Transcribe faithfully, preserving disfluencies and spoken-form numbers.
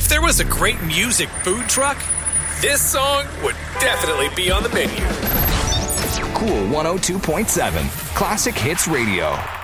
If there was a great music food truck, this song would definitely be on the menu. Cool one oh two point seven, Classic Hits Radio.